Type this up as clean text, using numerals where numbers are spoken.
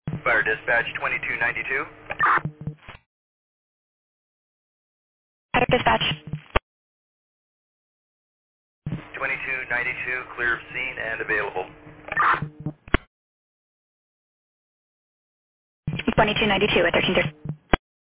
Fire dispatch 2292. Fire dispatch. 2292, clear of scene and available. 2292 at 1330.